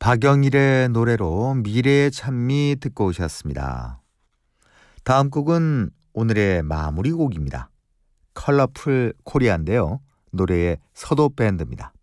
박영일의 노래로 미래의 찬미 듣고 오셨습니다. 다음 곡은 오늘의 마무리 곡입니다. 컬러풀 코리아인데요. 노래의 서도 밴드입니다.